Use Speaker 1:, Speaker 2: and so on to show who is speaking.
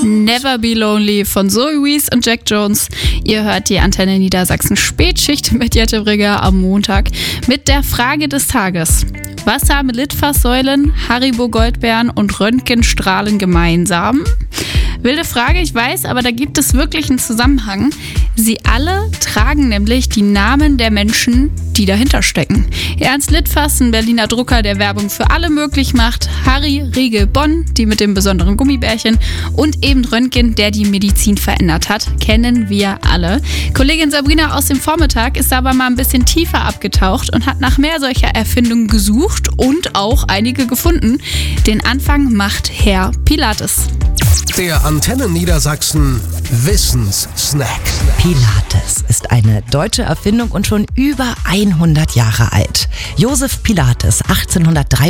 Speaker 1: Never Be Lonely von Zoe Wees und Jack Jones. Ihr hört die Antenne Niedersachsen Spätschicht mit Jette Brigger am Montag mit der Frage des Tages. Was haben Litfaßsäulen, Haribo Goldbeeren und Röntgenstrahlen gemeinsam? Wilde Frage, ich weiß, aber da gibt es wirklich einen Zusammenhang. Sie alle tragen nämlich die Namen der Menschen, die dahinter stecken. Ernst Litfaß, ein Berliner Drucker, der Werbung für alle möglich macht. Harry Riegel Bonn, die mit dem besonderen Gummibärchen. Und eben Röntgen, der die Medizin verändert hat. Kennen wir alle. Kollegin Sabrina aus dem Vormittag ist aber mal ein bisschen tiefer abgetaucht und hat nach mehr solcher Erfindungen gesucht und auch einige gefunden. Den Anfang macht Herr Pilates.
Speaker 2: Der Antenne Niedersachsen Wissenssnack.
Speaker 3: Pilates ist eine deutsche Erfindung und schon über 100 Jahre alt. Josef Pilates, 1803